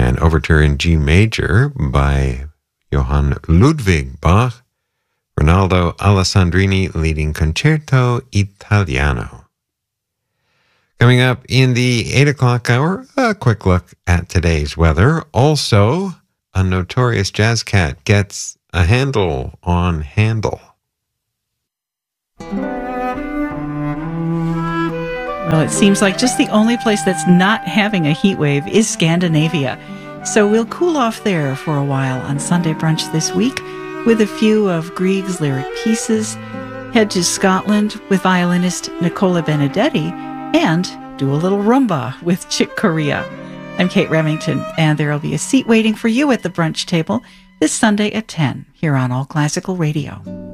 an overture in G major by Johann Ludwig Bach, Ronaldo Alessandrini leading Concerto Italiano. Coming up in the 8 o'clock hour, a quick look at today's weather. Also, a notorious jazz cat gets a handle on Handel. Well, it seems like just the only place that's not having a heat wave is Scandinavia. So we'll cool off there for a while on Sunday Brunch this week with a few of Grieg's lyric pieces, head to Scotland with violinist Nicola Benedetti, and do a little rumba with Chick Corea. I'm Kate Remington, and there'll be a seat waiting for you at the brunch table this Sunday at 10 here on All Classical Radio.